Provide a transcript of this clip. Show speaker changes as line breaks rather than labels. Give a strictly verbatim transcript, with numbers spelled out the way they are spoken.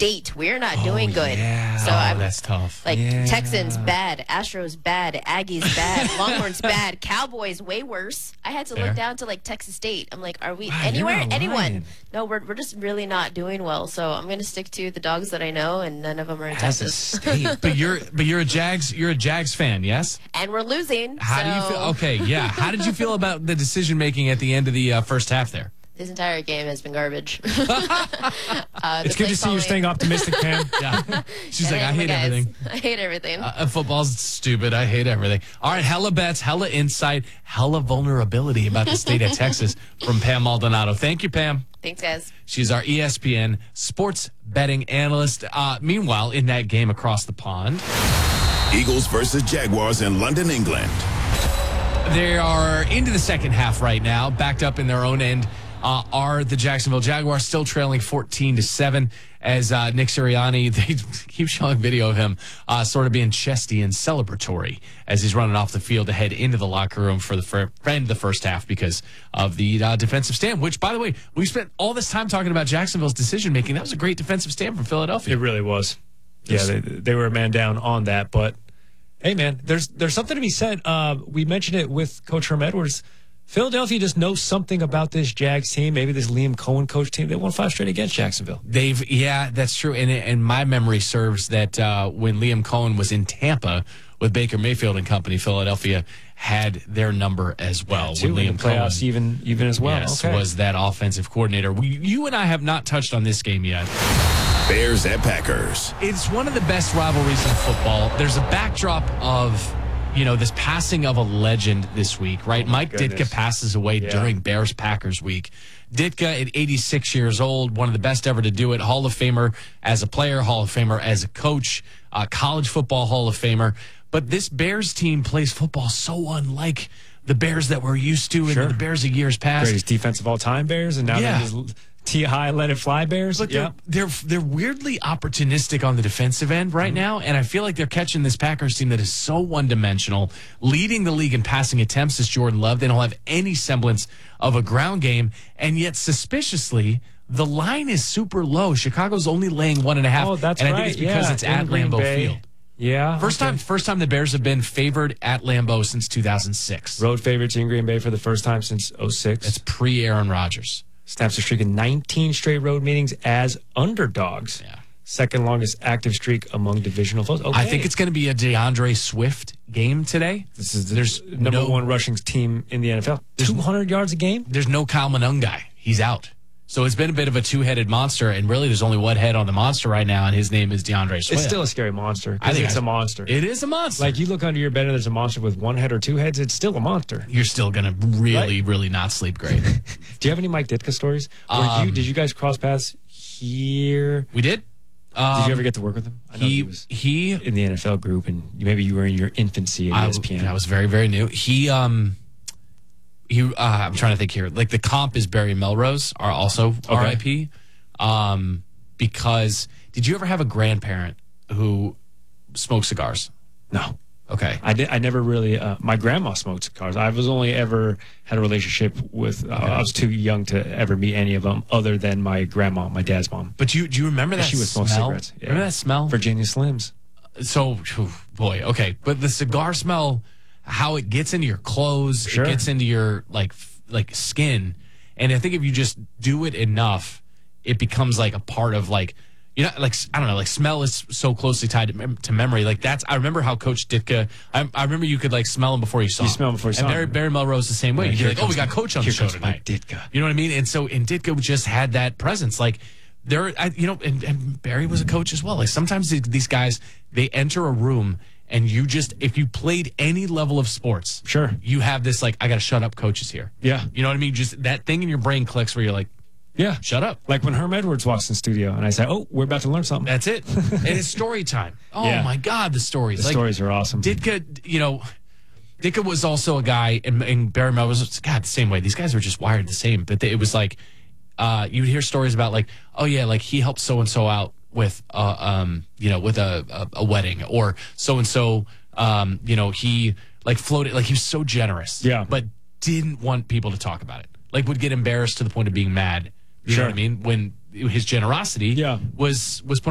State. We're not
oh,
doing good.
Yeah.
So
oh,
I'm
that's tough.
Like
yeah.
Texans bad, Astros bad, Aggies bad, Longhorns bad, Cowboys way worse. I had to
Fair.
look down to like Texas State. I'm like, are we
Wow,
anywhere? Anyone?
lying.
No, we're we're just really not doing well. So I'm gonna stick to the dogs that I know, and none of them are in
As a
Texas.
state, but you're but you're a Jags you're a Jags fan, yes?
And we're losing.
How
so
do you feel? Okay, yeah. How did you feel about the decision making at the end of the uh, first half there?
This entire game has been garbage. uh,
It's good to see you're staying optimistic, Pam.
Yeah. She's like, I hate
guys.
everything.
I hate everything.
Uh, football's stupid. I hate everything. All right, hella bets, hella insight, hella vulnerability about the state of Texas from Pam Maldonado. Thank you, Pam.
Thanks, guys.
She's our E S P N sports betting analyst. Uh, meanwhile, in that game across the pond,
Eagles versus Jaguars in London, England.
they are into the second half right now, backed up in their own end. Uh, are the Jacksonville Jaguars still trailing fourteen to seven as uh, Nick Sirianni, they keep showing video of him uh, sort of being chesty and celebratory as he's running off the field to head into the locker room for the fir- end of the first half because of the uh, defensive stand, which, by the way, we spent all this time talking about Jacksonville's decision-making. That was a great defensive stand from Philadelphia.
It really was. Yeah, they, they were a man down on that. But, hey, man, there's there's something to be said. Uh, we mentioned it with Coach Herm Edwards. Philadelphia just knows something about this Jags team, maybe this Liam Cohen coach team. They won five straight against Jacksonville.
They've, yeah, that's true. And, and my memory serves that uh, when Liam Cohen was in Tampa with Baker Mayfield and company, Philadelphia had their number as well.
Yeah, too,
when
in
Liam
the playoffs,
Cohen,
even even as well.
yes,
okay.
was that offensive coordinator. We, you and I have not touched on this game yet.
Bears at Packers.
It's one of the best rivalries in football. There's a backdrop of, you know, this passing of a legend this week, right? Mike
goodness.
Ditka passes away
Yeah.
during Bears-Packers week. Ditka at eighty-six years old, one of the best ever to do it, Hall of Famer as a player, Hall of Famer as a coach, uh, college football Hall of Famer. But this Bears team plays football so unlike the Bears that we're used to
Sure.
and the Bears of years past.
Greatest defense of all time, Bears, and now
Yeah.
they're just T-high, let it fly Bears.
But
yeah.
they're, they're they're weirdly opportunistic on the defensive end right
Mm-hmm.
now, and I feel like they're catching this Packers team that is so one-dimensional, leading the league in passing attempts is Jordan Love. They don't have any semblance of a ground game, and yet suspiciously, the line is super low. Chicago's only laying one and a half,
Oh, that's
and I
right.
think it's because
yeah.
it's
in
at
Green
Lambeau
Bay.
Field.
Yeah.
First
okay.
time, first time the Bears have been favored at Lambeau since two thousand six.
Road favorites in Green Bay for the first time since oh six.
That's pre-Aaron Rodgers.
Snaps a streak of nineteen straight road meetings as underdogs.
Yeah.
Second longest active streak among divisional foes. Okay.
I think it's going to be a DeAndre Swift game today.
This is the
There's
number
no-
one rushing team in the N F L. two hundred yards a game?
There's no Kyle Monungai. He's out. So it's been a bit of a two-headed monster, and really there's only one head on the monster right now, and his name is DeAndre Swift.
It's still a scary monster. I think it's a monster.
It is a monster.
Like, you look under your bed and there's a monster with one head or two heads, it's still a monster.
You're still going to really, really not sleep great.
Do you have any Mike Ditka stories? Or
Um,
you, did you guys cross paths here?
We did. Um,
Did you ever get to work with him? I know
he,
he was
he,
in the N F L group, and maybe you were in your infancy at
I,
E S P N.
I was very, very new. He, um, he, uh, I'm trying to think here. Like the comp is Barry Melrose, are also R I P. Um, because did you ever have a grandparent who smoked cigars?
No.
Okay.
I did. I never really. Uh, my grandma smoked cigars. I was only ever had a relationship with. Uh, I was too young to ever meet any of them, other than my grandma, my dad's mom.
But you, do you remember that
She would smoke
smell?
cigarettes. Yeah.
Remember that smell?
Virginia Slims.
So, whew, boy, okay. But the cigar smell, how it gets into your clothes,
Sure.
it gets into your like f- like skin, and I think if you just do it enough, it becomes like a part of like. You know, like, I don't know, like smell is so closely tied to, mem- to memory. Like that's, I remember how Coach Ditka, I, I remember you could like smell him before you saw
You
him.
smell him before you
and
saw
Barry,
him.
Barry Melrose the same way.
Yeah,
You'd be
here
like, oh, we
comes-
got Coach on the
here
show
comes
tonight.
Mike Ditka.
You know what I mean? And so, and Ditka just had that presence. Like there, I, you know, and, and Barry was a coach as well. Like sometimes these- these guys, they enter a room and you just, if you played any level of sports,
Sure.
you have this like, I got to shut up, coach is here.
Yeah.
You know what I mean? Just that thing in your brain clicks where you're like,
Yeah.
shut up.
Like when Herm Edwards walks in the studio, and I say, "Oh, we're about to learn something."
That's it. And it's story time. Oh
Yeah.
my God, the stories.
The stories are awesome.
Ditka, you know, Ditka was also a guy, and, and Barry Melrose was, God, the same way. These guys were just wired the same. But they, it was like, uh, you'd hear stories about like, oh yeah, like he helped so and so out with, uh, um, you know, with a, a, a wedding, or so and so, um, you know, he like floated, like he was so generous,
Yeah.
but didn't want people to talk about it. Like would get embarrassed to the point of being mad. You
Sure.
know what I mean? When his generosity
Yeah.
was was put